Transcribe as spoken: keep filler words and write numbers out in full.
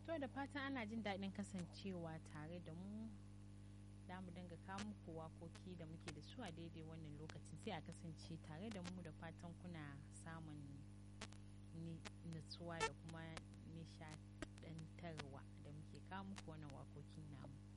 To da fatan ana jin daɗin kasancewa tare da mu. Za mu dinga kawo muku wakoki da muke da su a daidai wannan lokacin, sai a kasance tare da mu da fatan kuna samun nutsuwa da kuma nishaɗantarwa da muke kawo muku wannan wakokin namu.